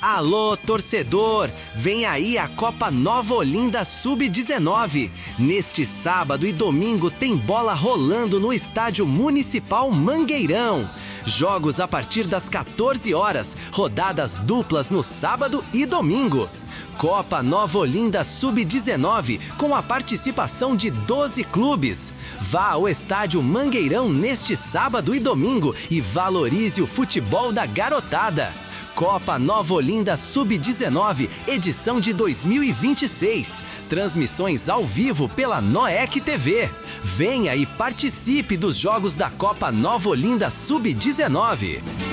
Alô, torcedor! Vem aí a Copa Nova Olinda Sub-19. Neste sábado e domingo tem bola rolando no Estádio Municipal Mangueirão. Jogos a partir das 14 horas, rodadas duplas no sábado e domingo. Copa Nova Olinda Sub-19, com a participação de 12 clubes. Vá ao Estádio Mangueirão neste sábado e domingo e valorize o futebol da garotada. Copa Nova Olinda Sub-19, edição de 2026. Transmissões ao vivo pela Noec TV. Venha e participe dos jogos da Copa Nova Olinda Sub-19.